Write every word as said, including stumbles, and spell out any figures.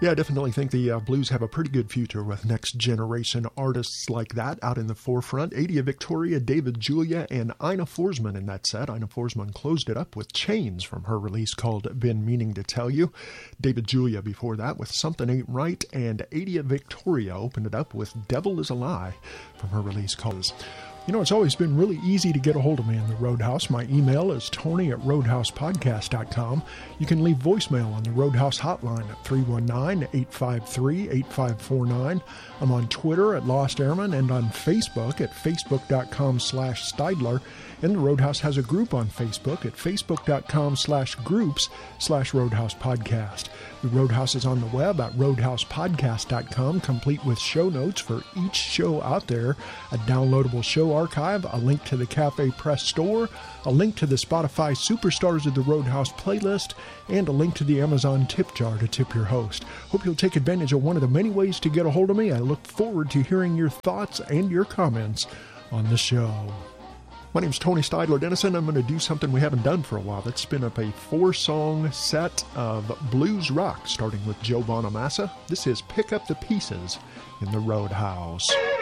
Yeah, I definitely think the uh, blues have a pretty good future with next generation artists like that out in the forefront. Adia Victoria, David Julia, and Ina Forsman in that set. Ina Forsman closed it up with Chains from her release called Been Meaning to Tell You. David Julia before that with Something Ain't Right, and Adia Victoria opened it up with Devil is a Lie from her release called... You know, it's always been really easy to get a hold of me in the Roadhouse. My email is tony at roadhouse podcast dot com. You can leave voicemail on the Roadhouse hotline at three one nine, eight five three, eight five four nine. I'm on Twitter at Lost Airman and on Facebook at facebook.com slash Steidler. And the Roadhouse has a group on Facebook at facebook.com slash groups slash Roadhouse Podcast. The Roadhouse is on the web at roadhouse podcast dot com, complete with show notes for each show out there, a downloadable show archive, a link to the Cafe Press store, a link to the Spotify Superstars of the Roadhouse playlist, and a link to the Amazon tip jar to tip your host. Hope you'll take advantage of one of the many ways to get a hold of me. I look forward to hearing your thoughts and your comments on the show. My name's Tony Steidler Dennison. I'm going to do something we haven't done for a while. Let's spin up a four-song set of blues rock, starting with Joe Bonamassa. This is Pick Up the Pieces in the Roadhouse.